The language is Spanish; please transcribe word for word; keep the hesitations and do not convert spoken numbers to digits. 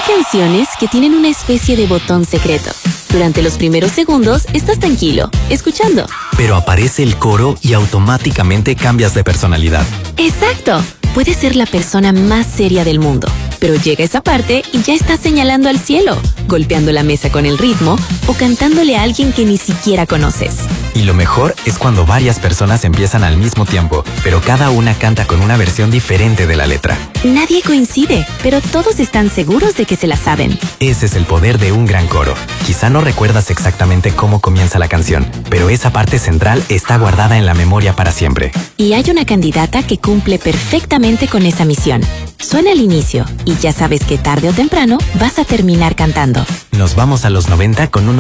canciones que tienen una especie de botón secreto. Durante los primeros segundos estás tranquilo, escuchando. Pero aparece el coro y automáticamente cambias de personalidad. ¡Exacto! Puedes ser la persona más seria del mundo, pero llega esa parte y ya estás señalando al cielo, golpeando la mesa con el ritmo o cantándole a alguien que ni siquiera conoces. Y lo mejor es cuando varias personas empiezan al mismo tiempo, pero cada una canta con una versión diferente de la letra. Nadie coincide, pero todos están seguros de que se la saben. Ese es el poder de un gran coro. Quizá no recuerdas exactamente cómo comienza la canción, pero esa parte central está guardada en la memoria para siempre. Y hay una candidata que cumple perfectamente con esa misión. Suena el inicio y ya sabes que tarde o temprano vas a terminar cantando. Nos vamos a los noventa con un